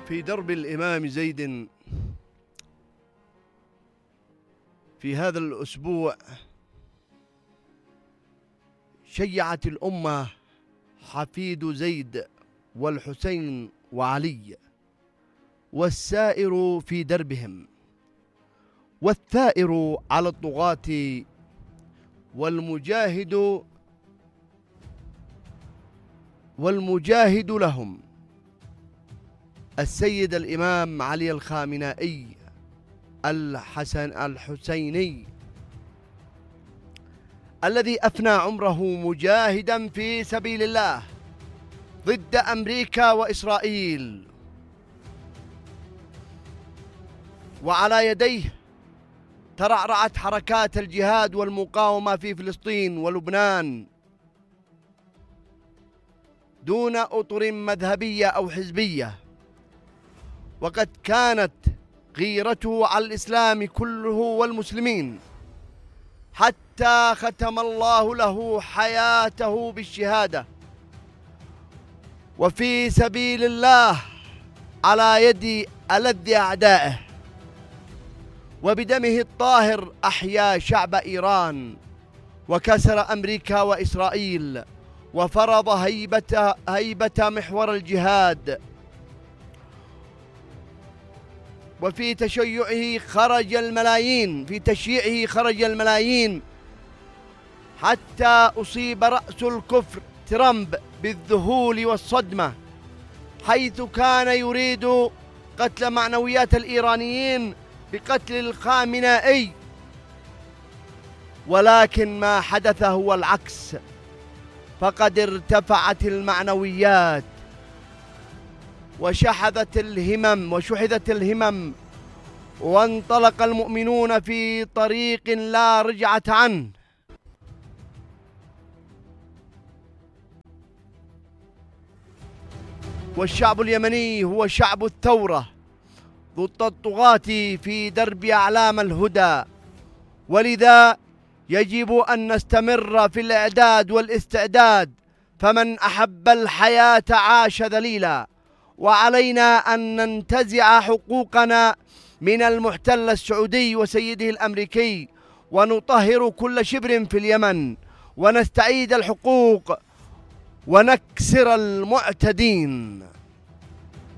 في درب الإمام زيد في هذا الأسبوع شيعت الأمة حفيد زيد والحسين وعلي، والسائر في دربهم والثائر على الطغاة والمجاهد لهم السيد الإمام علي الخامنائي الحسيني الذي أفنى عمره مجاهدا في سبيل الله ضد أمريكا وإسرائيل، وعلى يديه ترعرعت حركات الجهاد والمقاومة في فلسطين ولبنان دون أطر مذهبية أو حزبية، وقد كانت غيرته على الإسلام كله والمسلمين حتى ختم الله له حياته بالشهادة وفي سبيل الله على يد ألذ أعدائه، وبدمه الطاهر أحيا شعب إيران وكسر أمريكا وإسرائيل وفرض هيبة محور الجهاد، وفي تشيعه خرج الملايين حتى أصيب رأس الكفر ترامب بالذهول والصدمة، حيث كان يريد قتل معنويات الإيرانيين بقتل الخامنائي، ولكن ما حدث هو العكس، فقد ارتفعت المعنويات وشحذت الهمم وانطلق المؤمنون في طريق لا رجعة عنه. والشعب اليمني هو شعب الثورة ضد الطغاة في درب أعلام الهدى، ولذا يجب أن نستمر في الإعداد والاستعداد، فمن أحب الحياة عاش ذليلا، وعلينا أن ننتزع حقوقنا من المحتل السعودي وسيده الأمريكي، ونطهر كل شبر في اليمن، ونستعيد الحقوق ونكسر المعتدين.